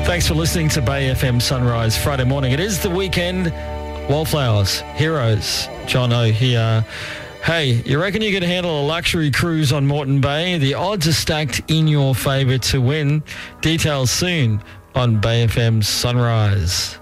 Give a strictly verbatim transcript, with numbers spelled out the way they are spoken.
Thanks for listening to Bay F M Sunrise Friday morning. It is the weekend. Wallflowers, Heroes, John O here. Hey, you reckon you could handle a luxury cruise on Moreton Bay? The odds are stacked in your favour to win. Details soon on Bay F M Sunrise.